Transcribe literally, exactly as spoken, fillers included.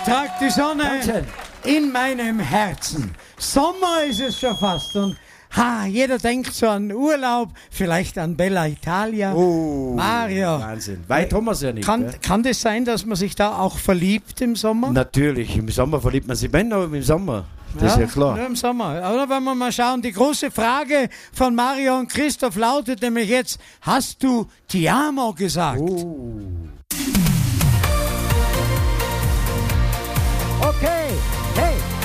trage die Sonne Dankeschön. in meinem Herzen. Sommer ist es schon fast und ha, jeder denkt so an Urlaub, vielleicht an Bella Italia. Oh, Mario. Wahnsinn. Weit haben wir es ja nicht. Kann, Gell? kann das sein, dass man sich da auch verliebt im Sommer? Natürlich, im Sommer verliebt man sich. Wenn, aber im Sommer. Das ist ja klar. Nur im Sommer. Oder wenn wir mal schauen, die große Frage von Mario und Christoph lautet nämlich jetzt, hast du Ti amo gesagt? Oh.